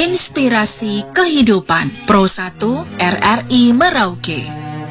Inspirasi Kehidupan Pro 1 RRI Merauke.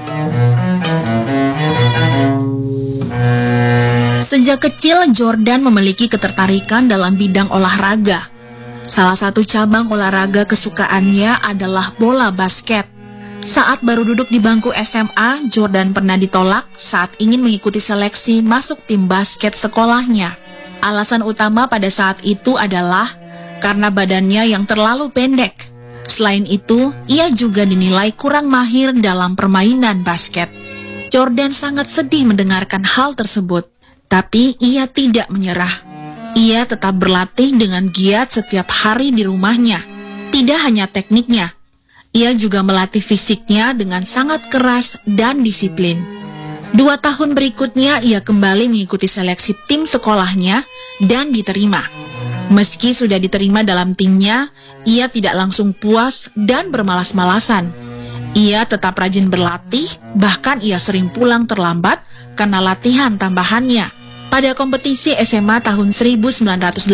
Sejak kecil, Jordan memiliki ketertarikan dalam bidang olahraga. Salah satu cabang olahraga kesukaannya adalah bola basket. Saat baru duduk di bangku SMA, Jordan pernah ditolak saat ingin mengikuti seleksi masuk tim basket sekolahnya. Alasan utama pada saat itu adalah karena badannya yang terlalu pendek. Selain itu, ia juga dinilai kurang mahir dalam permainan basket. Jordan sangat sedih mendengarkan hal tersebut, tapi ia tidak menyerah. Ia tetap berlatih dengan giat setiap hari di rumahnya. Tidak hanya tekniknya, ia juga melatih fisiknya dengan sangat keras dan disiplin. 2 tahun berikutnya, ia kembali mengikuti seleksi tim sekolahnya dan diterima. Meski sudah diterima dalam timnya, ia tidak langsung puas dan bermalas-malasan. Ia tetap rajin berlatih, bahkan ia sering pulang terlambat karena latihan tambahannya. Pada kompetisi SMA tahun 1981,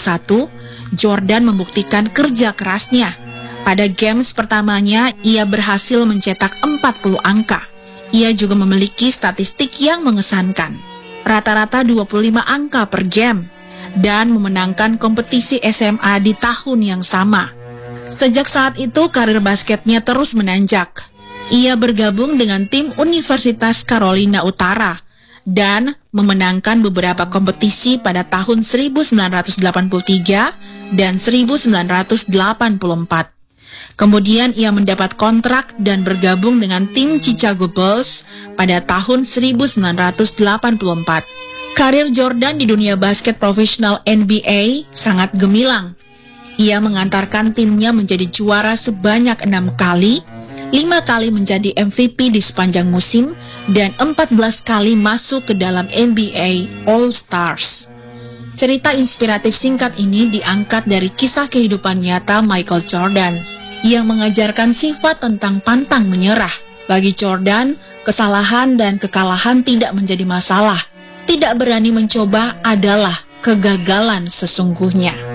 Jordan membuktikan kerja kerasnya. Pada games pertamanya, ia berhasil mencetak 40 angka. Ia juga memiliki statistik yang mengesankan. Rata-rata 25 angka per game, dan memenangkan kompetisi SMA di tahun yang sama. Sejak saat itu, karir basketnya terus menanjak. Ia bergabung dengan tim Universitas Carolina Utara dan memenangkan beberapa kompetisi pada tahun 1983 dan 1984. Kemudian ia mendapat kontrak dan bergabung dengan tim Chicago Bulls pada tahun 1984. Karir Jordan di dunia basket profesional NBA sangat gemilang. Ia mengantarkan timnya menjadi juara sebanyak 6 kali, 5 kali menjadi MVP di sepanjang musim, dan 14 kali masuk ke dalam NBA All-Stars. Cerita inspiratif singkat ini diangkat dari kisah kehidupan nyata Michael Jordan, yang mengajarkan sifat tentang pantang menyerah. Bagi Jordan, kesalahan dan kekalahan tidak menjadi masalah. Tidak berani mencoba adalah kegagalan sesungguhnya.